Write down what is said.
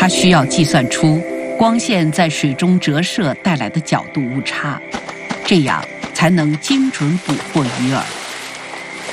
需要计算出光线在水中折射带来的角度误差，这样才能精准捕获鱼饵。